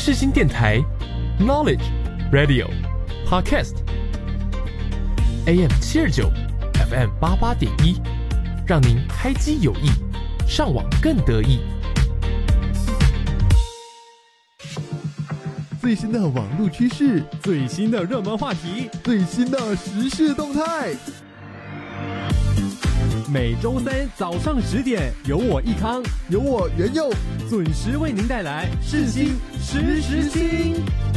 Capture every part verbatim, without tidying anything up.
世新电台 Knowledge Radio Podcast A M 七二九 F M 八八点一，让您开机有益，上网更得意。 最新的网络趋势， 最新的热门话题， 最新的时事动态。 每周三早上十点，有我益康， 有我元佑， 准时为您带来世新时时新。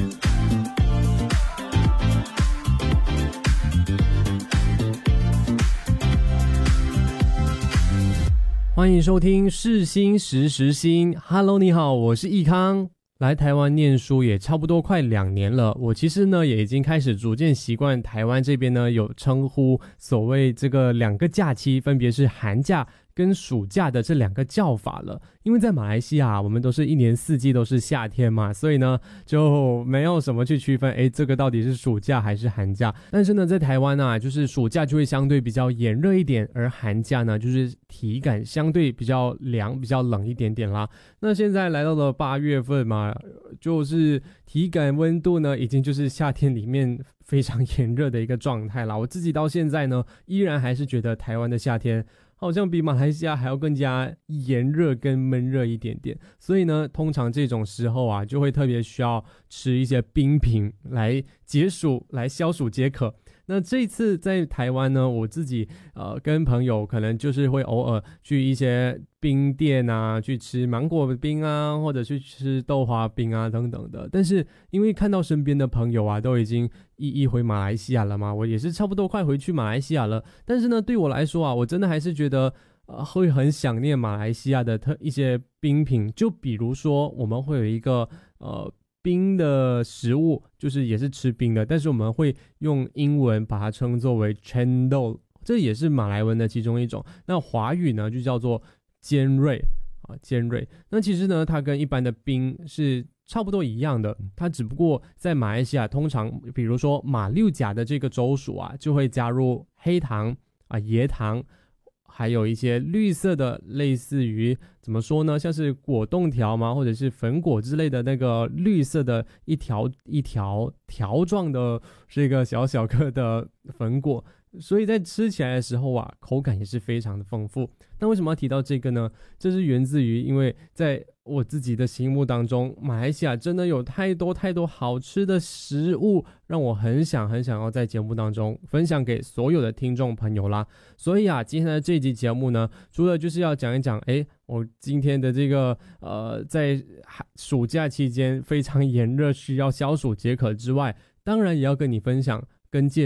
欢迎收听世新时时新。Hello， 你好，我是益康。来台湾念书也差不多快两年了，我其实呢也已经开始逐渐习惯台湾这边呢有称呼所谓这个两个假期，分别是寒假跟暑假的这两个叫法了。因为在马来西亚我们都是一年四季都是夏天嘛，所以呢就没有什么去区分诶这个到底是暑假还是寒假。但是呢在台湾啊，就是暑假就会相对比较炎热一点，而寒假呢就是体感相对比较凉比较冷一点点啦。那现在来到了八月份嘛，就是体感温度呢已经就是夏天里面非常炎热的一个状态啦。我自己到现在呢依然还是觉得台湾的夏天好像比马来西亚还要更加炎热跟闷热一点点，所以呢通常这种时候啊就会特别需要吃一些冰品来解暑来消暑解渴。那这次在台湾呢，我自己呃跟朋友可能就是会偶尔去一些冰店啊，去吃芒果冰啊，或者去吃豆花冰啊等等的。但是因为看到身边的朋友啊都已经一一回马来西亚了嘛，我也是差不多快回去马来西亚了。但是呢对我来说啊，我真的还是觉得呃会很想念马来西亚的特一些冰品，就比如说我们会有一个呃冰的食物，就是也是吃冰的，但是我们会用英文把它称作为 cendol， 这也是马来文的其中一种。那华语呢就叫做尖锐啊，尖锐。那其实呢它跟一般的冰是差不多一样的，它只不过在马来西亚通常比如说马六甲的这个州属啊就会加入黑糖啊、椰糖，还有一些绿色的类似于怎么说呢，像是果冻条吗，或者是粉果之类的那个绿色的一条一条条状的这个小小个的粉果，所以在吃起来的时候啊口感也是非常的丰富。那为什么要提到这个呢？这是源自于因为在我自己的心目当中，马来西亚真的有太多太多好吃的食物，让我很想很想要在节目当中分享给所有的听众朋友啦。所以啊今天的这集节目呢，除了就是要讲一讲诶我今天的这个呃在暑假期间非常炎热需要消暑解渴之外，当然也要跟你分享跟介